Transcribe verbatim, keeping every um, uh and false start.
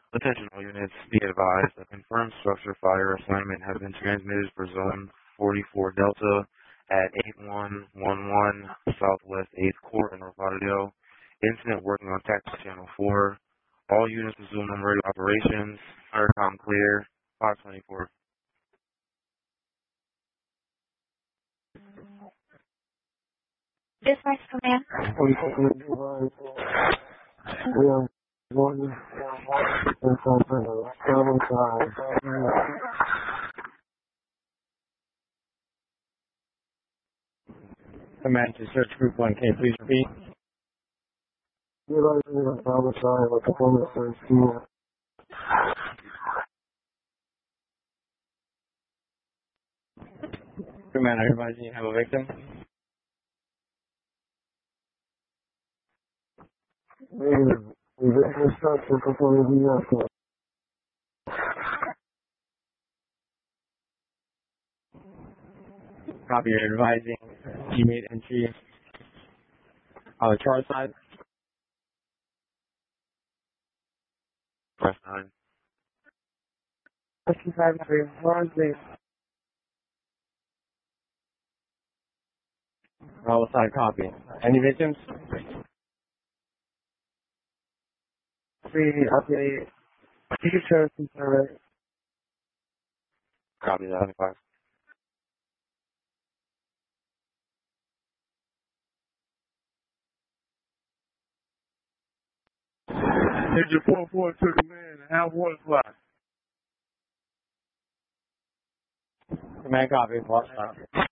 Attention all units, be advised, a confirmed structure fire assignment has been transmitted for Zone forty-four Delta at eighty-one eleven Southwest eighth Court in North Lauderdale. Incident working on Tactical Channel four. All units resume on radio operations. Aircom clear. five twenty-four. Dispatch command. We are going to seven five. Command to search group one. Can you please repeat? We're going to seven five with the performance thirteen. Command, I advise you have a victim. Negative. We victim structure performing vehicle. Copy, you're advising you made entry on the chart side. Press nine. fifty-five three. One, please. Bravo side, copy. Any victims? Three, update. You can show us some survey. Copy that. five. Did your four four to command and have one fly. Command, copy. Watch out.